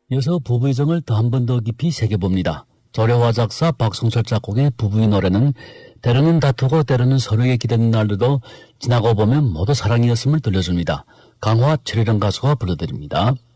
이어서 부부의 정을 더 한 번 더 깊이 새겨봅니다. 조려화 작사 박성철 작곡의 부부의 노래는 때로는 다투고 때로는 서로에게 기대는 날들도 지나고 보면 모두 사랑이었음을 들려줍니다. 강화 7이라는 가수가 불러드립니다.